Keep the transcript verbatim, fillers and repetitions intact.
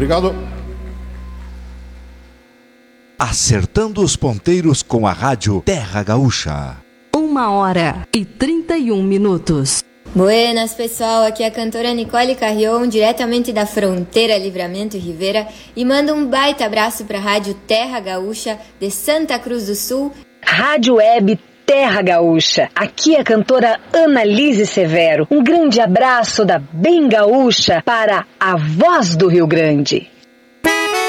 Obrigado. Acertando os ponteiros com a rádio Terra Gaúcha. Uma hora e trinta e um minutos. Buenas, pessoal, aqui é a cantora Nicole Carrion, diretamente da fronteira Livramento e Rivera, e manda um baita abraço para a rádio Terra Gaúcha de Santa Cruz do Sul. Rádio Web Terra Gaúcha, aqui é a cantora Annalise Severo. Um grande abraço da Bem Gaúcha para a Voz do Rio Grande.